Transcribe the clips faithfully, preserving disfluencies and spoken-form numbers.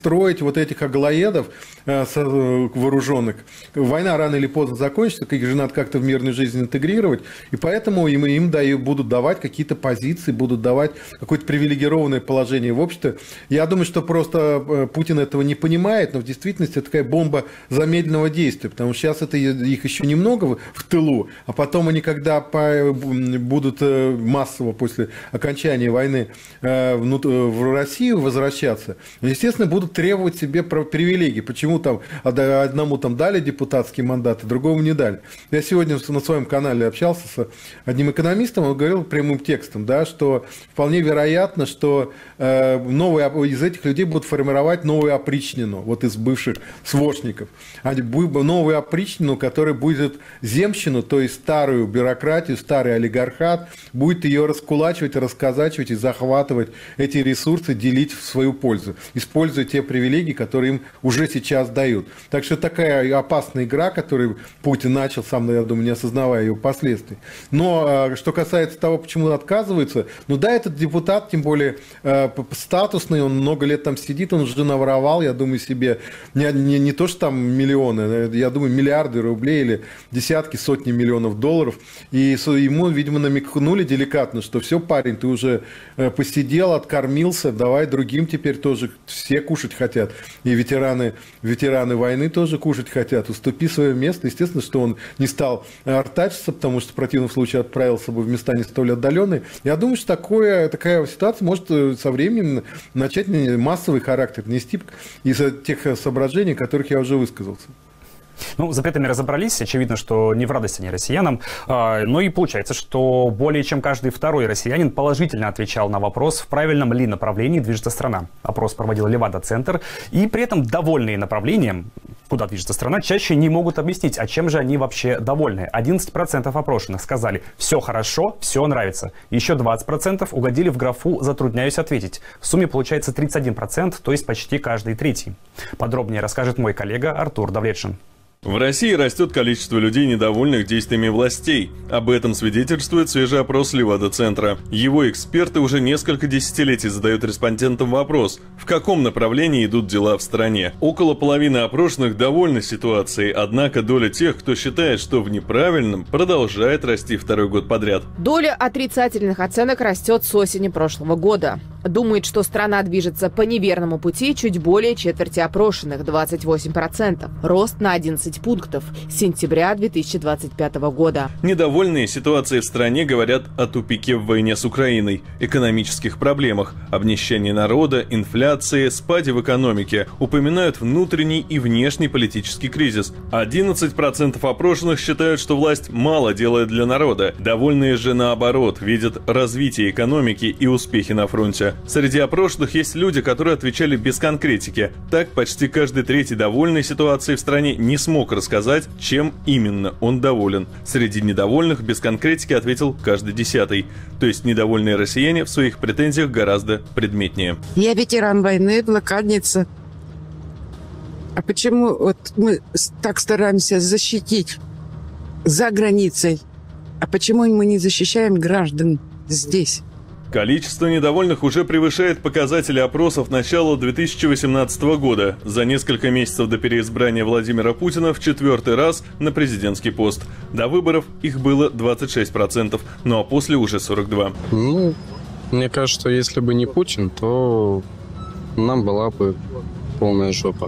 строить вот этих аглоедов э, вооруженных. Война рано или поздно закончится, их же надо как-то в мирную жизнь интегрировать, и поэтому им, им дают, будут давать какие-то позиции, будут давать какое-то привилегированное положение в обществе. Я думаю, что просто Путин этого не понимает, но в действительности это такая бомба замедленного действия, потому что сейчас это их еще немного в тылу, а потом они, когда по, будут массово после окончания войны э, в Россию возвращаться, естественно, будут требовать себе привилегий. Почему там одному там дали депутатский мандат, а другому не дали. Я сегодня на своем канале общался с одним экономистом, он говорил прямым текстом, да, что вполне вероятно, что э, новые, из этих людей будут формировать новую опричнину, вот из бывших свошников. Новую опричнину, которая будет земщину, то есть старую бюрократию, старый олигархат, будет ее раскулачивать, расказачивать и захватывать эти ресурсы, делить в свою пользу, используя те привилегии, которые им уже сейчас дают. Так что такая опасная игра, которую Путин начал, сам, я думаю, не осознавая ее последствий. Но что касается того, почему он отказывается, ну да, этот депутат, тем более статусный, он много лет там сидит, он уже наворовал, я думаю, себе не, не, не то, что там миллионы, я думаю, миллиарды рублей или десятки, сотни миллионов долларов. И ему, видимо, намекнули деликатно, что все, парень, ты уже посидел, откормился, давай другим теперь тоже все кушать хотят. И ветераны, ветераны войны тоже кушать хотят. Уступи свое место. Естественно, что он не стал артачиться, потому что в противном случае отправился бы в места не столь отдаленные. Я думаю, что такое, такая ситуация может со временем начать массовый характер нести из-за тех соображений, о которых я уже высказался. Ну, с запретами разобрались. Очевидно, что не в радость они россиянам. Но и получается, что более чем каждый второй россиянин положительно отвечал на вопрос, в правильном ли направлении движется страна. Опрос проводил Левада-центр. И при этом довольные направлением, куда движется страна, чаще не могут объяснить, а чем же они вообще довольны. одиннадцать процентов опрошенных сказали: все хорошо, все нравится. Еще двадцать процентов угодили в графу «затрудняюсь ответить». В сумме получается тридцать один процент, то есть почти каждый третий. Подробнее расскажет мой коллега Артур Давлетшин. В России растет количество людей, недовольных действиями властей. Об этом свидетельствует свежий опрос Левада-центра. Его эксперты уже несколько десятилетий задают респондентам вопрос, в каком направлении идут дела в стране. Около половины опрошенных довольны ситуацией, однако доля тех, кто считает, что в неправильном, продолжает расти второй год подряд. Доля отрицательных оценок растет с осени прошлого года. Думает, что страна движется по неверному пути чуть более четверти опрошенных, двадцать восемь процентов. Рост на одиннадцать пунктов с сентября две тысячи двадцать пятого года. Недовольные ситуацией в стране говорят о тупике в войне с Украиной, экономических проблемах, обнищании народа, инфляции, спаде в экономике. Упоминают внутренний и внешний политический кризис. одиннадцать процентов опрошенных считают, что власть мало делает для народа. Довольные же, наоборот, видят развитие экономики и успехи на фронте. Среди опрошенных есть люди, которые отвечали без конкретики. Так, почти каждый третий довольный ситуацией в стране не смог рассказать, чем именно он доволен. Среди недовольных без конкретики ответил каждый десятый. То есть недовольные россияне в своих претензиях гораздо предметнее. Я ветеран войны, блокадница. А почему вот мы так стараемся защитить за границей? А почему мы не защищаем граждан здесь? Количество недовольных уже превышает показатели опросов начала две тысячи восемнадцатого года. За несколько месяцев до переизбрания Владимира Путина в четвертый раз на президентский пост. До выборов их было двадцать шесть процентов, ну а после уже сорок два процента. Ну, мне кажется, что если бы не Путин, то нам была бы полная жопа.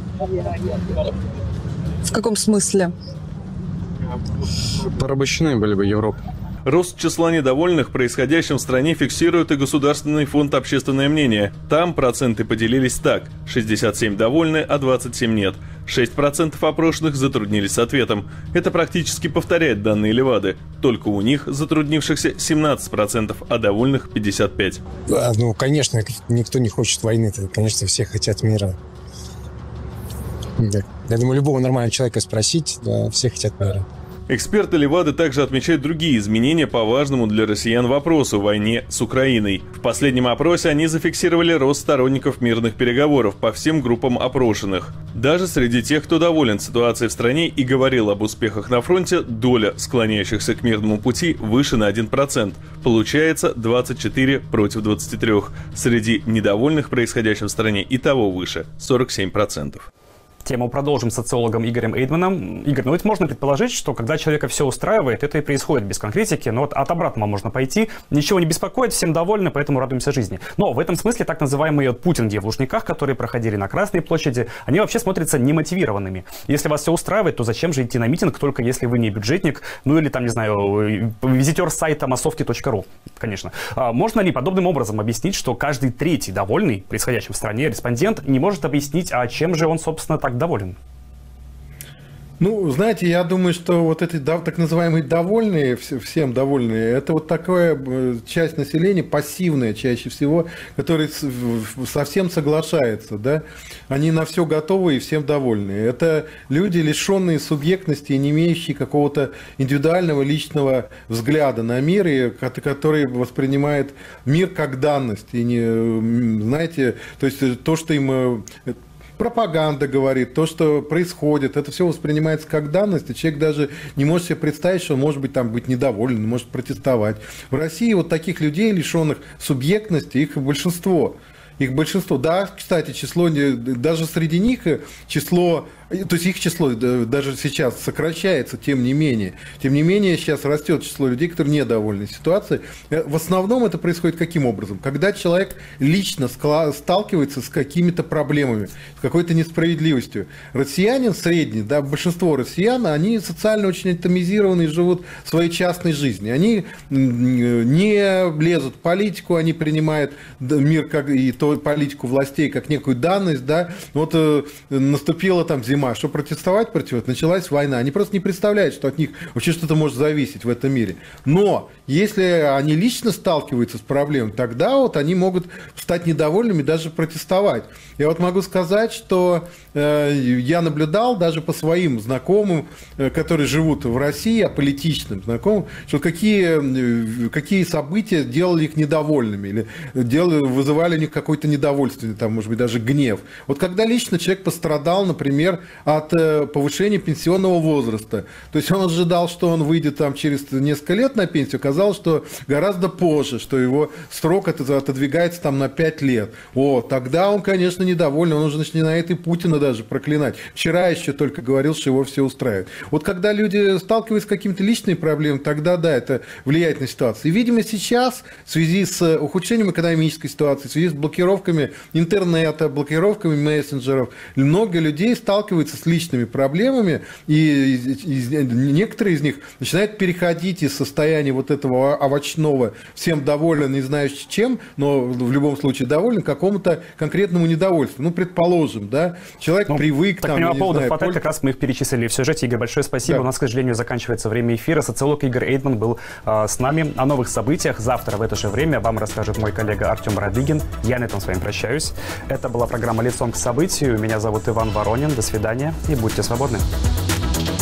В каком смысле? Порабощены были бы Европа. Рост числа недовольных происходящим в стране фиксирует и Государственный фонд «Общественное мнение». Там проценты поделились так: шестьдесят семь довольны, а двадцать семь нет. шесть процентов опрошенных затруднились с ответом. Это практически повторяет данные Левады. Только у них затруднившихся семнадцать процентов, а довольных пятьдесят пять процентов. Ну, конечно, никто не хочет войны. Конечно, все хотят мира. Я думаю, любого нормального человека спросить, да, все хотят мира. Эксперты Левады также отмечают другие изменения по важному для россиян вопросу – войне с Украиной. В последнем опросе они зафиксировали рост сторонников мирных переговоров по всем группам опрошенных. Даже среди тех, кто доволен ситуацией в стране и говорил об успехах на фронте, доля склоняющихся к мирному пути выше на один процент. Получается двадцать четыре против двадцати трёх. Среди недовольных происходящим в стране и того выше – сорок семь процентов. Тему продолжим с социологом Игорем Эйдманом. Игорь, ну ведь можно предположить, что когда человека все устраивает, это и происходит без конкретики, но вот от обратного можно пойти, ничего не беспокоит, всем довольны, поэтому радуемся жизни. Но в этом смысле так называемые путинги в Лужниках, которые проходили на Красной площади, они вообще смотрятся немотивированными. Если вас все устраивает, то зачем же идти на митинг, только если вы не бюджетник, ну или там, не знаю, визитер сайта массовки точка ру, конечно. А можно ли подобным образом объяснить, что каждый третий довольный происходящим в стране респондент не может объяснить, а чем же он, собственно, так доволен? Ну, знаете, я думаю, что вот эти так называемые довольные, всем довольные, это вот такая часть населения, пассивная чаще всего, которая совсем соглашается, да, они на все готовы и всем довольны. Это люди, лишенные субъектности и не имеющие какого-то индивидуального личного взгляда на мир, и которые воспринимают мир как данность. И не, знаете, то есть то, что им... пропаганда говорит, то, что происходит, это все воспринимается как данность, и человек даже не может себе представить, что он может быть там быть недоволен, может протестовать. В России вот таких людей, лишенных субъектности, их большинство. Их большинство. Да, кстати, число, даже среди них число, то есть их число даже сейчас сокращается, тем не менее. Тем не менее, сейчас растет число людей, которые недовольны ситуацией. В основном это происходит каким образом? Когда человек лично сталкивается с какими-то проблемами, с какой-то несправедливостью. Россиянин средний, да, большинство россиян, они социально очень атомизированы и живут своей частной жизнью. Они не лезут в политику, они принимают мир как и то политику властей как некую данность, да, вот э, наступила там зима, что протестовать против этого, началась война, они просто не представляют, что от них вообще что-то может зависеть в этом мире. Но если они лично сталкиваются с проблемой, тогда вот они могут стать недовольными, даже протестовать. Я вот могу сказать, что э, я наблюдал даже по своим знакомым, э, которые живут в России, аполитичным знакомым, что какие, э, какие события делали их недовольными, или делали, вызывали у них какой-то недовольство, там, может быть, даже гнев. Вот когда лично человек пострадал, например, от повышения пенсионного возраста, то есть он ожидал, что он выйдет там через несколько лет на пенсию, оказалось, что гораздо позже, что его срок отодвигается там на пять лет. О, тогда он, конечно, недоволен, он уже начинает и Путина даже проклинать. Вчера еще только говорил, что его все устраивает. Вот когда люди сталкиваются с какими-то личными проблемами, тогда, да, это влияет на ситуацию. И, видимо, сейчас в связи с ухудшением экономической ситуации, в связи с блокировкой интернета, блокировками мессенджеров, много людей сталкиваются с личными проблемами, и, и, и некоторые из них начинают переходить из состояния вот этого овощного, всем доволен, не знаю чем, но в любом случае доволен, к какому-то конкретному недовольству. Ну, предположим, да, человек ну, привык... Так, там, по поводу знаю, хватает, пользу... как раз мы их перечислили в сюжете. Игорь, большое спасибо. Да. У нас, к сожалению, заканчивается время эфира. Социолог Игорь Эйдман был э, с нами. О новых событиях завтра в это же время вам расскажет мой коллега Артем Радыгин. Я на этом с вами прощаюсь. Это была программа «Лицом к событию». Меня зовут Иван Воронин. До свидания и будьте свободны.